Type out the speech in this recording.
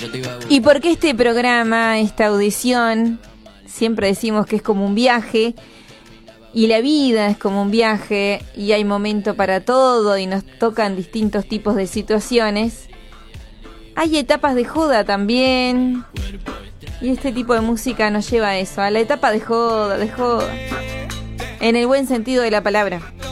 Y porque este programa, esta audición, siempre decimos que es como un viaje, y la vida es como un viaje, y hay momento para todo, y nos tocan distintos tipos de situaciones. Hay etapas de joda también, y este tipo de música nos lleva a eso, a la etapa de joda, en el buen sentido de la palabra.